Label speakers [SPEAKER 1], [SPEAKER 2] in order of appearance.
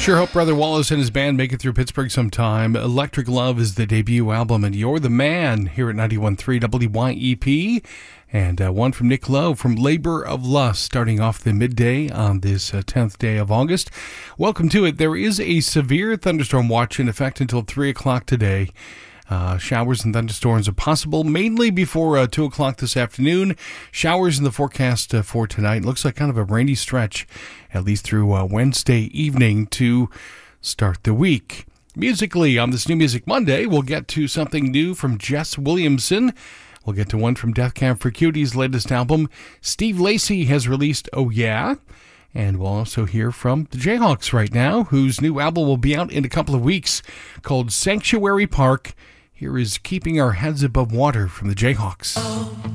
[SPEAKER 1] Sure hope Brother Wallace and his band make it through Pittsburgh sometime. Electric Love is the debut album, and You're the Man here at 91.3 WYEP. And one from Nick Lowe from Labor of Lust, starting off the midday on this 10th day of August. Welcome to it. There is a severe thunderstorm watch in effect until 3 o'clock today. Showers and thunderstorms are possible, mainly before 2 o'clock this afternoon. Showers in the forecast for tonight. Looks like kind of a rainy stretch, at least through Wednesday evening to start the week. Musically, on this New Music Monday, we'll get to something new from Jess Williamson. We'll get to one from Death Cab for Cutie's latest album. Steve Lacy has released Oh Yeah. And we'll also hear from the Jayhawks right now, whose new album will be out in a couple of weeks called Sanctuary Park. Here is Keeping Our Heads Above Water from the Jayhawks.